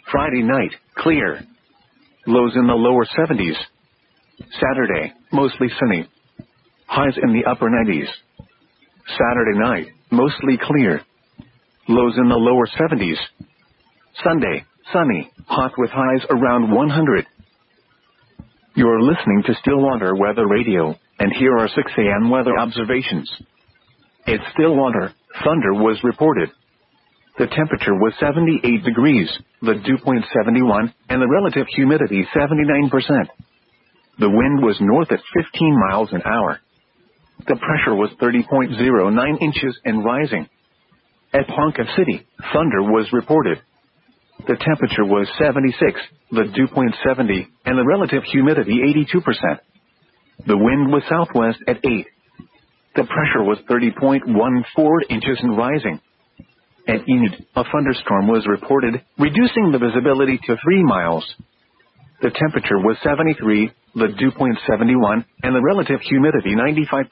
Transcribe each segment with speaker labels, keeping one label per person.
Speaker 1: Friday night, clear. Lows in the lower 70s. Saturday, mostly sunny. Highs in the upper 90s. Saturday night, mostly clear. Lows in the lower 70s. Sunday, sunny, hot with highs around 100. You're listening to Stillwater Weather Radio, and here are 6 a.m. weather observations. At Stillwater, thunder was reported. The temperature was 78 degrees, the dew point 71, and the relative humidity 79%. The wind was north at 15 miles an hour. The pressure was 30.09 inches and rising. At Ponca City, thunder was reported. The temperature was 76, the dew point 70, and the relative humidity 82%. The wind was southwest at 8. The pressure was 30.14 inches and rising. At Enid, a thunderstorm was reported, reducing the visibility to 3 miles. The temperature was 73, the dew point 71, and the relative humidity 95%.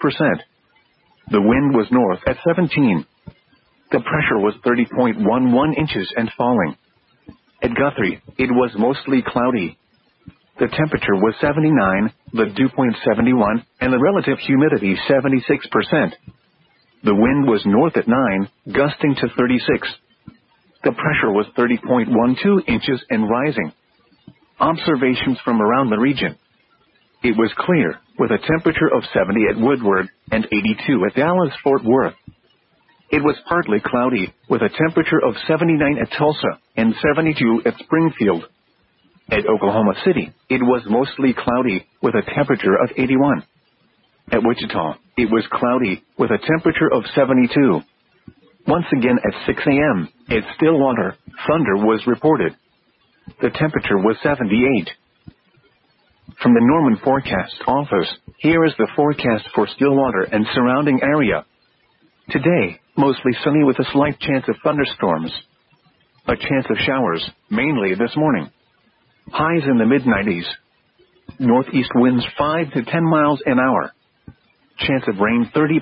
Speaker 1: The wind was north at 17. The pressure was 30.11 inches and falling. At Guthrie, it was mostly cloudy. The temperature was 79, the dew point 71, and the relative humidity 76%. The wind was north at 9, gusting to 36. The pressure was 30.12 inches and rising. Observations from around the region. It was clear, with a temperature of 70 at Woodward and 82 at Dallas-Fort Worth. It was partly cloudy, with a temperature of 79 at Tulsa and 72 at Springfield. At Oklahoma City, it was mostly cloudy, with a temperature of 81. At Wichita, it was cloudy, with a temperature of 72. Once again at 6 a.m., at Stillwater, thunder was reported. The temperature was 78. From the Norman Forecast Office, here is the forecast for Stillwater and surrounding area. Today, mostly sunny with a slight chance of thunderstorms. A chance of showers, mainly this morning. Highs in the mid-90s. Northeast winds 5 to 10 miles an hour. Chance of rain 30%.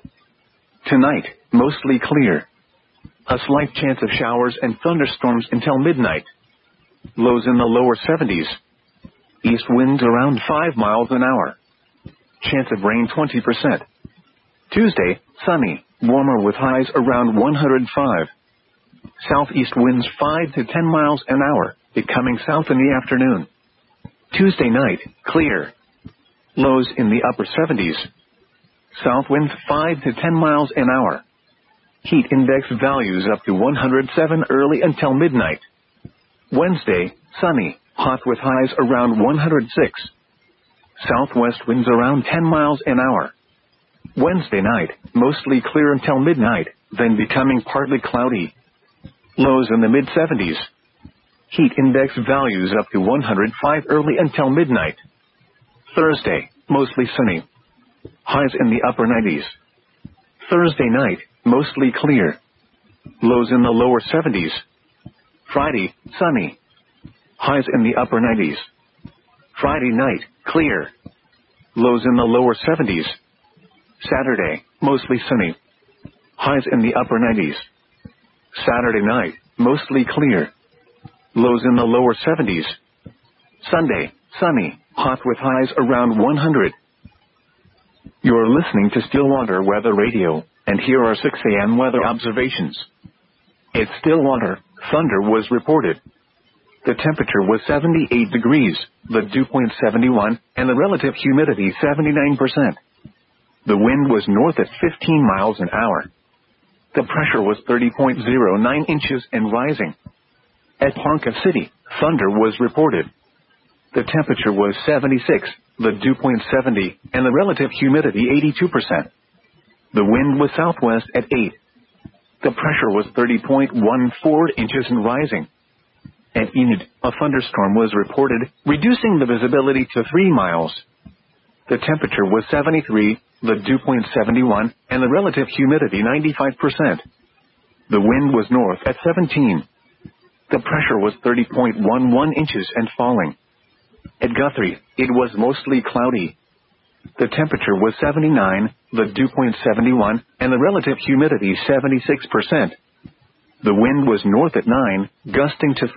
Speaker 1: Tonight, mostly clear. A slight chance of showers and thunderstorms until midnight. Lows in the lower 70s. East winds around 5 miles an hour. Chance of rain 20%. Tuesday, sunny, warmer with highs around 105. Southeast winds 5 to 10 miles an hour, becoming south in the afternoon. Tuesday night, clear. Lows in the upper 70s. South winds 5 to 10 miles an hour. Heat index values up to 107 early until midnight. Wednesday, sunny, hot with highs around 106. Southwest winds around 10 miles an hour. Wednesday night, mostly clear until midnight, then becoming partly cloudy. Lows in the mid-70s. Heat index values up to 105 early until midnight. Thursday, mostly sunny. Highs in the upper 90s. Thursday night, mostly clear. Lows in the lower 70s. Friday, sunny. Highs in the upper 90s. Friday night, clear. Lows in the lower 70s. Saturday, mostly sunny. Highs in the upper 90s. Saturday night, mostly clear. Lows in the lower 70s. Sunday, sunny, hot with highs around 100. You're listening to Stillwater Weather Radio, and here are 6 a.m. weather observations. At Stillwater, thunder was reported. The temperature was 78 degrees, the dew point 71, and the relative humidity 79%. The wind was north at 15 miles an hour. The pressure was 30.09 inches and rising. At Ponca City, thunder was reported. The temperature was 76, the dew point 70, and the relative humidity 82%. The wind was southwest at 8. The pressure was 30.14 inches and rising. At Enid, a thunderstorm was reported, reducing the visibility to 3 miles. The temperature was 73, the dew point 71, and the relative humidity 95%. The wind was north at 17. The pressure was 30.11 inches and falling. At Guthrie, it was mostly cloudy. The temperature was 79, the dew point 71, and the relative humidity 76%. The wind was north at 9, gusting to